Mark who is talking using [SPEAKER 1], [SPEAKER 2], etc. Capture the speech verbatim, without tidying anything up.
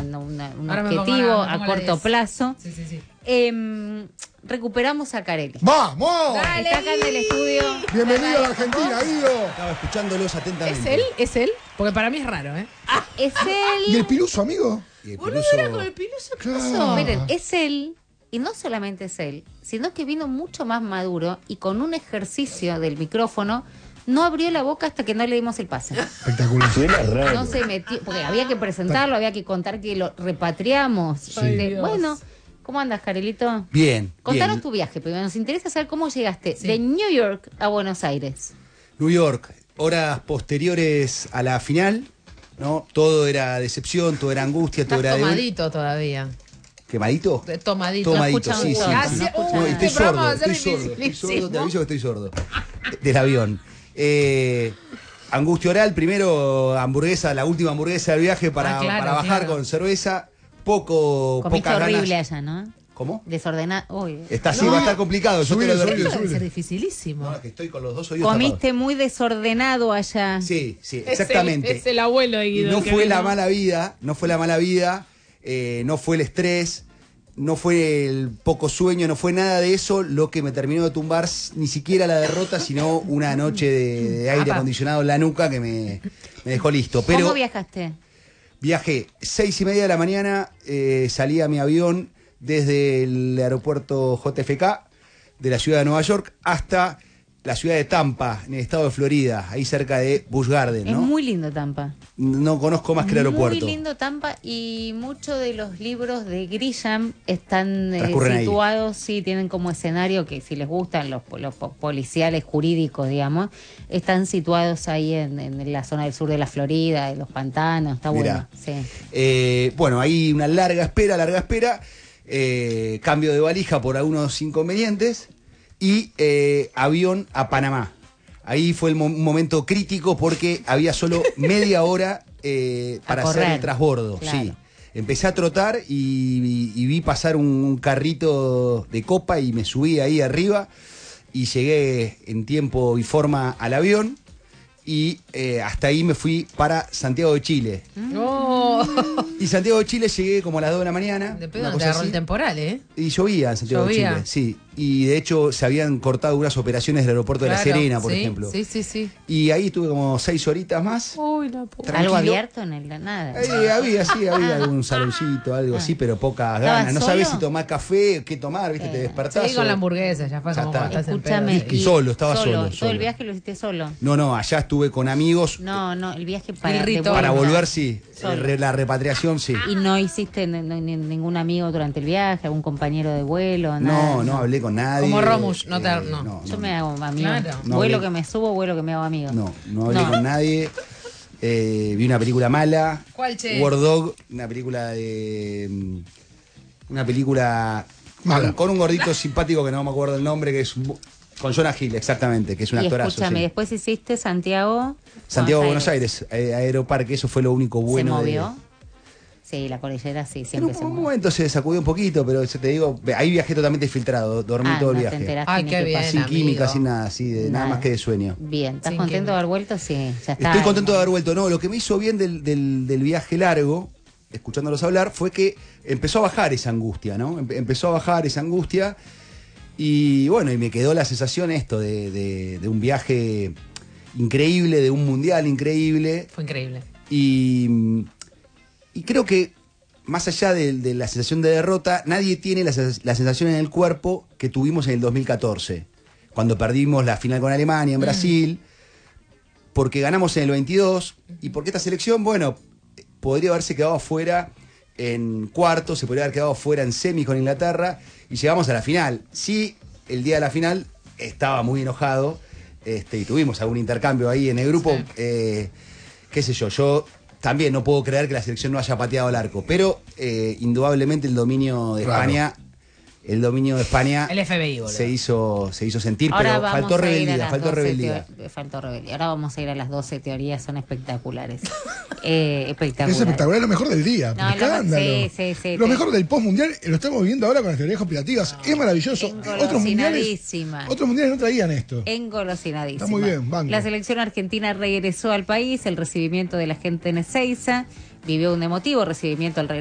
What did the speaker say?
[SPEAKER 1] una, un objetivo a, a corto plazo. Sí, sí, sí. Eh, recuperamos a Carelli.
[SPEAKER 2] ¡Vamos!
[SPEAKER 1] Dale, está acá en el estudio.
[SPEAKER 2] Bienvenido a la Argentina, Guido.
[SPEAKER 3] Estaba escuchándolos atentamente.
[SPEAKER 4] ¿Es él? ¿Es él? Porque para mí es raro, ¿eh?
[SPEAKER 1] Ah, es él.
[SPEAKER 2] ¿Y el Piluso, amigo?
[SPEAKER 3] Y el
[SPEAKER 4] Boludo,
[SPEAKER 3] Piluso...
[SPEAKER 4] era con el Piluso. ¿Qué
[SPEAKER 2] Claro.
[SPEAKER 4] pasó?
[SPEAKER 1] Miren, es él. Y no solamente es él, sino que vino mucho más maduro y con un ejercicio del micrófono no abrió la boca hasta que no le dimos el pase.
[SPEAKER 2] Espectacular.
[SPEAKER 3] Suena raro.
[SPEAKER 1] No se metió, porque había que presentarlo, había que contar que lo repatriamos.
[SPEAKER 2] Sí.
[SPEAKER 1] De- bueno, ¿cómo andas, Carelito?
[SPEAKER 3] Bien,
[SPEAKER 1] Contanos
[SPEAKER 3] bien.
[SPEAKER 1] tu viaje, primero nos interesa saber cómo llegaste
[SPEAKER 4] Sí.
[SPEAKER 1] de New York a Buenos Aires.
[SPEAKER 3] New York, horas posteriores a la final, ¿no? Todo era decepción, todo era angustia, todo
[SPEAKER 4] Estás
[SPEAKER 3] era...
[SPEAKER 4] tomadito todavía.
[SPEAKER 3] ¿Quemadito?
[SPEAKER 4] De- Tomadito.
[SPEAKER 3] Tomadito,
[SPEAKER 1] No
[SPEAKER 3] sí, sí.
[SPEAKER 1] escucha
[SPEAKER 3] sí.
[SPEAKER 1] mucho, no escucha
[SPEAKER 3] No,
[SPEAKER 1] nada.
[SPEAKER 3] estoy
[SPEAKER 4] Este programa va
[SPEAKER 3] sordo,
[SPEAKER 4] a ser
[SPEAKER 3] estoy sordo, estoy sordo, te
[SPEAKER 4] dificilísimo.
[SPEAKER 3] aviso que estoy sordo. Del avión. Eh, angustia oral, primero hamburguesa, la última hamburguesa del viaje para,
[SPEAKER 4] Ah, claro,
[SPEAKER 3] para bajar
[SPEAKER 4] claro.
[SPEAKER 3] con cerveza. Poco,
[SPEAKER 1] Comiste
[SPEAKER 3] pocas
[SPEAKER 1] horrible
[SPEAKER 3] ganas.
[SPEAKER 1] allá, ¿no?
[SPEAKER 3] ¿Cómo?
[SPEAKER 1] Desordenado. Uy.
[SPEAKER 3] Está así,
[SPEAKER 4] No.
[SPEAKER 3] va a estar complicado. Yo
[SPEAKER 2] Subile,
[SPEAKER 3] te lo
[SPEAKER 2] subile,
[SPEAKER 3] advertí.
[SPEAKER 4] Eso debe
[SPEAKER 2] subile.
[SPEAKER 4] ser dificilísimo.
[SPEAKER 3] No, que estoy con los dos oídos
[SPEAKER 1] Comiste
[SPEAKER 3] tapados.
[SPEAKER 1] muy desordenado allá.
[SPEAKER 3] Sí, sí,
[SPEAKER 4] Es el-
[SPEAKER 3] exactamente.
[SPEAKER 4] Es el, abuelo de
[SPEAKER 3] Y
[SPEAKER 4] Guido.
[SPEAKER 3] no
[SPEAKER 4] que
[SPEAKER 3] fue
[SPEAKER 4] vino.
[SPEAKER 3] la mala vida, no fue la mala vida, eh, no fue el estrés, no fue el poco sueño, no fue nada de eso lo que me terminó de tumbar, s- ni siquiera la derrota, sino una noche de, de aire
[SPEAKER 4] Apa.
[SPEAKER 3] acondicionado en la nuca que me, me dejó listo.
[SPEAKER 1] ¿Cómo
[SPEAKER 3] Pero
[SPEAKER 1] viajaste?
[SPEAKER 3] viajé seis y media de la mañana, eh, salí a mi avión desde el aeropuerto J F K de la ciudad de Nueva York hasta la ciudad de Tampa, en el estado de Florida, ahí cerca de Busch Garden,
[SPEAKER 1] Es
[SPEAKER 3] ¿no?
[SPEAKER 1] muy lindo Tampa.
[SPEAKER 3] No conozco más que el aeropuerto.
[SPEAKER 1] Muy lindo Tampa y muchos de los libros de Grisham están eh,
[SPEAKER 3] Transcurren ahí.
[SPEAKER 1] situados, sí, tienen como escenario que si les gustan los, los po- policiales jurídicos, digamos, están situados ahí en, en la zona del sur de la Florida, en los pantanos, está
[SPEAKER 3] Mirá.
[SPEAKER 1] bueno. Sí.
[SPEAKER 3] Eh, bueno, hay una larga espera, larga espera, eh, cambio de valija por algunos inconvenientes y eh, avión a Panamá. Ahí fue el mo- momento crítico porque había solo media hora eh,
[SPEAKER 1] A
[SPEAKER 3] para hacer
[SPEAKER 1] correr.
[SPEAKER 3] el transbordo.
[SPEAKER 1] Claro.
[SPEAKER 3] Sí. Empecé a trotar y, y- y vi pasar un, un carrito de copa y me subí ahí arriba y llegué en tiempo y forma al avión y eh, hasta ahí me fui para Santiago de Chile.
[SPEAKER 4] No.
[SPEAKER 3] Y Santiago de Chile llegué como a las dos de la mañana.
[SPEAKER 4] De
[SPEAKER 3] una
[SPEAKER 4] pedo te
[SPEAKER 3] cosa
[SPEAKER 4] agarró
[SPEAKER 3] así.
[SPEAKER 4] el temporal, ¿eh?
[SPEAKER 3] Y llovía en Santiago
[SPEAKER 4] Llovía.
[SPEAKER 3] de Chile, sí. Y de hecho se habían cortado unas operaciones del aeropuerto de La
[SPEAKER 4] Claro,
[SPEAKER 3] Serena, por
[SPEAKER 4] sí,
[SPEAKER 3] ejemplo.
[SPEAKER 4] Sí, sí, sí.
[SPEAKER 3] Y ahí estuve como seis horitas más.
[SPEAKER 4] Uy, la puta.
[SPEAKER 1] ¿Algo
[SPEAKER 3] Tranquilo.
[SPEAKER 1] abierto en el nada?
[SPEAKER 3] Ahí había, sí, había algún saloncito, algo así, pero pocas
[SPEAKER 1] ¿Estabas
[SPEAKER 3] ganas. No
[SPEAKER 1] solo?
[SPEAKER 3] sabés si tomar café, qué tomar, ¿viste? Te despertás.
[SPEAKER 4] Sí, con
[SPEAKER 3] o-
[SPEAKER 4] la hamburguesa, ya fue
[SPEAKER 3] Ya
[SPEAKER 4] como
[SPEAKER 3] está.
[SPEAKER 4] cuando estás en
[SPEAKER 1] Escúchame.
[SPEAKER 4] pedo.
[SPEAKER 3] Y solo, estaba solo,
[SPEAKER 1] Todo
[SPEAKER 3] solo.
[SPEAKER 1] el viaje lo hiciste solo.
[SPEAKER 3] No, no, allá estuve con amigos.
[SPEAKER 1] No, no, el viaje para,
[SPEAKER 4] El rito.
[SPEAKER 1] de
[SPEAKER 3] Para
[SPEAKER 1] vuelta.
[SPEAKER 3] volver, sí.
[SPEAKER 1] Solo.
[SPEAKER 3] Eh, re- La repatriación, sí.
[SPEAKER 1] ¿Y no hiciste ni- ni- ni- ningún amigo durante el viaje, algún compañero de vuelo? Nada,
[SPEAKER 3] No, no hablé con nadie.
[SPEAKER 4] Como Romush, no te-
[SPEAKER 3] Eh,
[SPEAKER 4] no.
[SPEAKER 1] Yo me hago amigo.
[SPEAKER 4] Claro.
[SPEAKER 3] No
[SPEAKER 1] vuelo
[SPEAKER 3] hablé.
[SPEAKER 1] que me subo, vuelo que me hago amigo.
[SPEAKER 3] No, no hablé
[SPEAKER 1] No.
[SPEAKER 3] con nadie. Eh, vi una película mala.
[SPEAKER 4] ¿Cuál, che?
[SPEAKER 3] War Dog, una película de. mm, Una película.
[SPEAKER 2] Mala.
[SPEAKER 3] Con, con un gordito simpático que no me acuerdo el nombre, que es. un bu- Con Jonah Hill, exactamente, que es un
[SPEAKER 1] Y
[SPEAKER 3] actorazo.
[SPEAKER 1] escúchame,
[SPEAKER 3] sí.
[SPEAKER 1] después hiciste Santiago.
[SPEAKER 3] Santiago, Buenos Aires, eh, Aeroparque, eso fue lo único bueno.
[SPEAKER 1] ¿Se
[SPEAKER 3] de-
[SPEAKER 1] movió? Sí, la cordillera sí,
[SPEAKER 3] En
[SPEAKER 1] siempre
[SPEAKER 3] un,
[SPEAKER 1] se
[SPEAKER 3] un
[SPEAKER 1] mueve.
[SPEAKER 3] momento se sacudió un poquito, pero se te digo, ahí viajé totalmente filtrado, dormí
[SPEAKER 1] Ah,
[SPEAKER 3] todo el
[SPEAKER 1] no te
[SPEAKER 3] viaje.
[SPEAKER 1] enteraste
[SPEAKER 4] Ay,
[SPEAKER 1] ni
[SPEAKER 4] qué
[SPEAKER 1] qué
[SPEAKER 4] bien.
[SPEAKER 1] pasó.
[SPEAKER 3] Sin
[SPEAKER 4] amigo.
[SPEAKER 3] química, sin nada, así, de nada,
[SPEAKER 1] Nada.
[SPEAKER 3] más que de sueño.
[SPEAKER 1] Bien, ¿estás
[SPEAKER 4] Sin
[SPEAKER 1] contento
[SPEAKER 4] química.
[SPEAKER 1] de haber vuelto? Sí, ya está.
[SPEAKER 3] Estoy contento de haber vuelto. No, lo que me hizo bien del, del- del viaje largo, escuchándolos hablar, fue que empezó a bajar esa angustia, ¿no? Empe- empezó a bajar esa angustia y bueno, y me quedó la sensación esto de, de- de un viaje increíble, de un mundial increíble
[SPEAKER 4] Fue increíble.
[SPEAKER 3] y, y creo que más allá de, de la sensación de derrota, nadie tiene la, sens- la sensación en el cuerpo que tuvimos en el dos mil catorce, cuando perdimos la final con Alemania en Brasil, porque ganamos en el veintidós y porque esta selección, bueno, podría haberse quedado afuera en cuartos, se podría haber quedado afuera en semis con Inglaterra y llegamos a la final. Sí, el día de la final estaba muy enojado este, y tuvimos algún intercambio ahí en el grupo,
[SPEAKER 4] Sí.
[SPEAKER 3] eh, qué sé yo, yo también no puedo creer que la selección no haya pateado el arco, pero eh, indudablemente el dominio de
[SPEAKER 2] Claro.
[SPEAKER 3] España, el dominio de España
[SPEAKER 4] El F B I, boludo.
[SPEAKER 3] se hizo, se hizo sentir,
[SPEAKER 1] Ahora
[SPEAKER 3] pero
[SPEAKER 1] vamos
[SPEAKER 3] faltó
[SPEAKER 1] a ir a
[SPEAKER 3] rebeldía,
[SPEAKER 1] las
[SPEAKER 3] faltó
[SPEAKER 1] doce
[SPEAKER 3] rebeldía.
[SPEAKER 1] teo- Faltó rebeldía. Ahora vamos a ir a las doce teorías, son espectaculares. eh, espectaculares.
[SPEAKER 2] Es espectacular, es lo mejor del día.
[SPEAKER 1] No,
[SPEAKER 2] un
[SPEAKER 1] lo-
[SPEAKER 2] escándalo.
[SPEAKER 1] sí, sí, sí,
[SPEAKER 2] lo
[SPEAKER 1] te-
[SPEAKER 2] mejor del post mundial lo estamos viviendo ahora con las teorías conspirativas. es maravilloso. Otros mundiales,
[SPEAKER 1] Engolosinadísima.
[SPEAKER 2] otros mundiales no traían esto.
[SPEAKER 1] Engolosinadísima.
[SPEAKER 2] Está muy bien, banco.
[SPEAKER 1] La selección argentina regresó al país, el recibimiento de la gente en Ezeiza, vivió un emotivo recibimiento al regreso